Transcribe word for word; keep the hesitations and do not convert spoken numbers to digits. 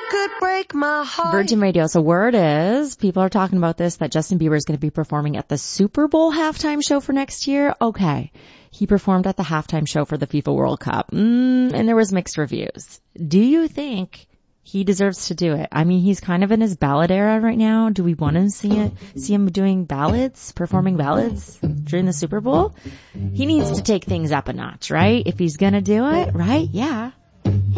could break my heart. Virgin Radio. So word is, people are talking about this, that Justin Bieber is going to be performing at the Super Bowl halftime show for next year. Okay. He performed at the halftime show for the FIFA World Cup. Mm, and there was mixed reviews. Do you think he deserves to do it? I mean, he's kind of in his ballad era right now. Do we want to see it, see him doing ballads, performing ballads during the Super Bowl? He needs to take things up a notch, right? If he's going to do it, right? Yeah.